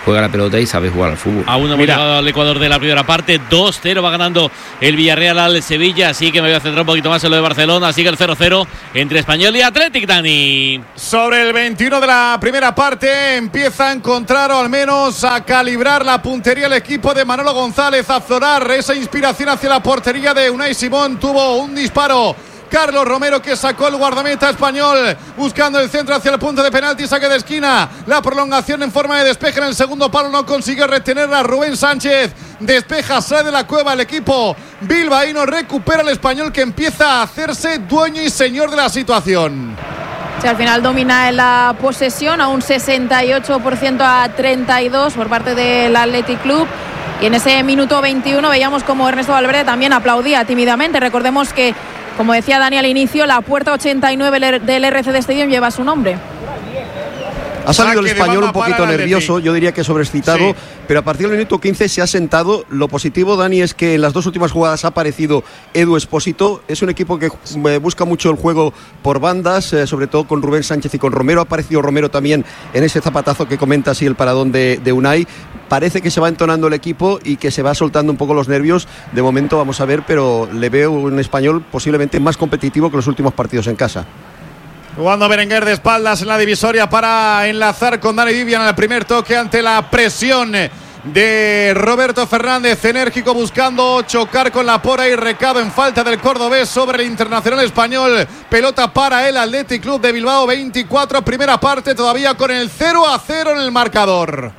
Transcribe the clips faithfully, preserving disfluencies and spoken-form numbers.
juega la pelota y sabe jugar al fútbol. Aún no hemos llegado al Ecuador de la primera parte. dos cero va ganando el Villarreal al Sevilla. Así que me voy a centrar un poquito más en lo de Barcelona. Sigue el cero cero entre Español y Athletic, Dani. Sobre el veintiuno de la primera parte empieza a encontrar o al menos a calibrar la puntería el equipo de Manolo González, a aflorar esa inspiración hacia la portería de Unai Simón. Tuvo un disparo Carlos Romero que sacó el guardameta español buscando el centro hacia el punto de penalti, saque de esquina, la prolongación en forma de despeje en el segundo palo, no consiguió retenerla Rubén Sánchez, despeja, sale de la cueva el equipo bilbaíno, recupera el español que empieza a hacerse dueño y señor de la situación. Sí, al final domina en la posesión a un sesenta y ocho por ciento a treinta y dos por parte del Athletic Club. Y en ese minuto veintiuno veíamos como Ernesto Valverde también aplaudía tímidamente. Recordemos que, como decía Dani al inicio, la puerta ochenta y nueve del R C D Stadium lleva su nombre. Ha salido el español un poquito nervioso, yo diría que sobreexcitado, sí. Pero a partir del minuto quince se ha sentado. Lo positivo, Dani, es que en las dos últimas jugadas ha aparecido Edu Espósito. Es un equipo que busca mucho el juego por bandas, eh, sobre todo con Rubén Sánchez y con Romero. Ha aparecido Romero también en ese zapatazo que comenta así el paradón de, de Unai. Parece que se va entonando el equipo y que se va soltando un poco los nervios. De momento vamos a ver, pero le veo un español posiblemente más competitivo que los últimos partidos en casa. Jugando Berenguer de espaldas en la divisoria para enlazar con Dani Vivian al primer toque ante la presión de Roberto Fernández, enérgico buscando chocar con la pora y recado en falta del cordobés sobre el internacional español. Pelota para el Athletic Club de Bilbao, veinticuatro, primera parte todavía con el cero a cero en el marcador.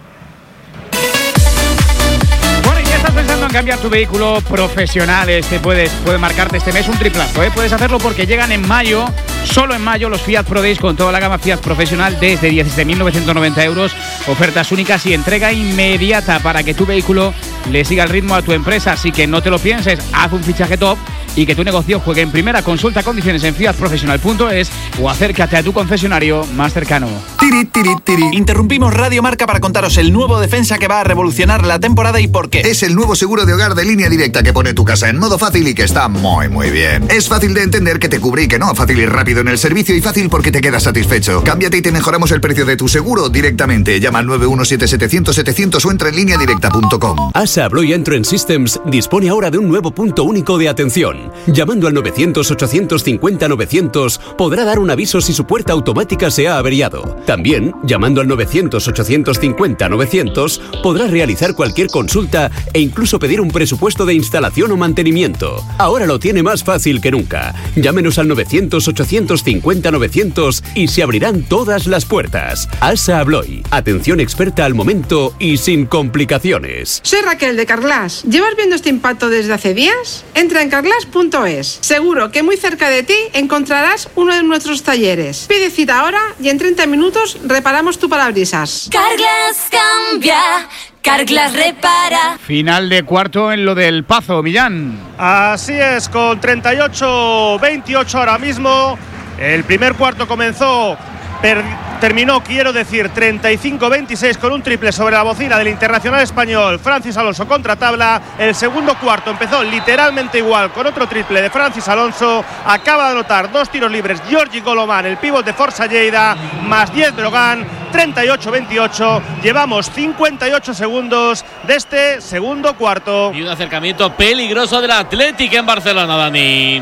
¿Estás pensando en cambiar tu vehículo profesional? Este puedes, puede marcarte este mes un triplazo, ¿eh? Puedes hacerlo porque llegan en mayo, solo en mayo, los Fiat Pro Days con toda la gama Fiat profesional desde diecisiete mil novecientos noventa euros. Ofertas únicas y entrega inmediata para que tu vehículo le siga el ritmo a tu empresa. Así que no te lo pienses, haz un fichaje top y que tu negocio juegue en primera. Consulta condiciones en fiat profesional punto es o acércate a tu concesionario más cercano. Tiri, tiri, tiri. Interrumpimos Radio Marca para contaros el nuevo defensa que va a revolucionar la temporada y por qué. Es el nuevo seguro de hogar de Línea Directa que pone tu casa en modo fácil y que está muy muy bien. Es fácil de entender que te cubre y que no, fácil y rápido en el servicio y fácil porque te quedas satisfecho. Cámbiate y te mejoramos el precio de tu seguro directamente. Llama al nueve uno siete setecientos setecientos o entra en línea directa punto com. ASA Abloy Entrance Systems dispone ahora de un nuevo punto único de atención. Llamando al novecientos ochocientos cincuenta novecientos podrá dar un aviso si su puerta automática se ha averiado. También, llamando al novecientos ochocientos cincuenta novecientos podrá realizar cualquier consulta e incluso pedir un presupuesto de instalación o mantenimiento. Ahora lo tiene más fácil que nunca. Llámenos al novecientos ochocientos cincuenta novecientos y se abrirán todas las puertas. ASA Abloy. Atención experta al momento y sin complicaciones. Soy Raquel de Carglass. ¿Llevas viendo este impacto desde hace días? Entra en carglass punto es. Seguro que muy cerca de ti encontrarás uno de nuestros talleres. Pide cita ahora y en treinta minutos reparamos tu parabrisas. Carglass cambia, Carglass repara. Final de cuarto en lo del Pazo, Millán. Así es, con treinta y ocho veintiocho ahora mismo. El primer cuarto comenzó, per, terminó, quiero decir, treinta y cinco veintiséis con un triple sobre la bocina del internacional español Francis Alonso contra tabla. El segundo cuarto empezó literalmente igual con otro triple de Francis Alonso. Acaba de anotar dos tiros libres Giorgi Golomán, el pívot de Forza Lleida, más diez Brogan. treinta y ocho veintiocho. Llevamos cincuenta y ocho segundos de este segundo cuarto. Y un acercamiento peligroso del Athletic en Barcelona, Dani.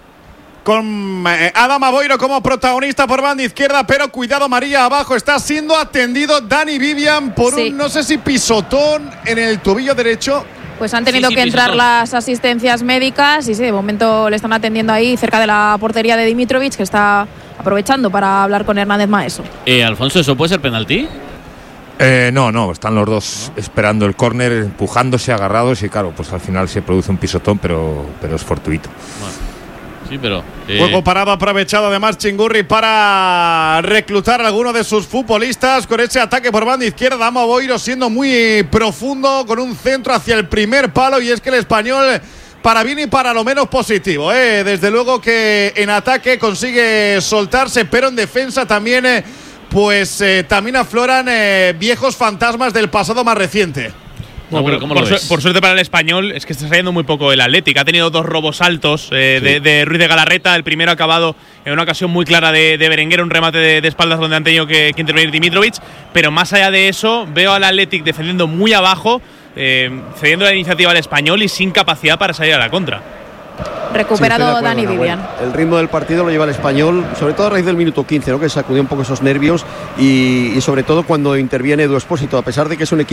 Con Adama Boiro como protagonista por banda izquierda, pero cuidado, María, abajo está siendo atendido Dani Vivian por sí. un, no sé si pisotón en el tobillo derecho. Pues han tenido sí, sí, que pisotón. entrar las asistencias médicas y sí, de momento le están atendiendo ahí cerca de la portería de Dimitrovic, que está aprovechando para hablar con Hernández Maeso. Eh, Alfonso, ¿eso puede ser penalti? Eh, no, no, están los dos ¿no? esperando el córner, empujándose, agarrados y claro, pues al final se produce un pisotón, pero, pero es fortuito. Bueno. Sí, pero eh... Juego parado aprovechado además Chingurri para reclutar a alguno de sus futbolistas con ese ataque por banda izquierda. Adama Boiro siendo muy profundo con un centro hacia el primer palo, y es que el español, para bien y para lo menos positivo, ¿eh? Desde luego que en ataque consigue soltarse, pero en defensa también eh, pues eh, también afloran eh, viejos fantasmas del pasado más reciente. Bueno, pero ¿cómo por, lo su- ves? por suerte para el español es que está saliendo muy poco el Athletic. Ha tenido dos robos altos eh, Sí. de, de Ruiz de Galarreta. El primero ha acabado en una ocasión muy clara de, de Berenguer, un remate de, de espaldas donde han tenido que, que intervenir Dimitrovic. Pero más allá de eso, veo al Athletic defendiendo muy abajo, eh, cediendo la iniciativa al español y sin capacidad para salir a la contra. Recuperado Sí, estoy de Dani acuerdo, Vivian. Nahuel. El ritmo del partido lo lleva el español, sobre todo a raíz del minuto quince, ¿no? Que sacudió un poco esos nervios y, y sobre todo cuando interviene Edu Expósito, a pesar de que es un equipo